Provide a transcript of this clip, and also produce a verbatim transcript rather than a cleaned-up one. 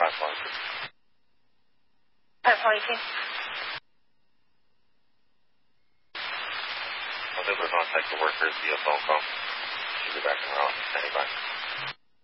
five twenty-two. five twenty-two. I'll be able to contact the workers via phone call. She'll be back in her office anytime.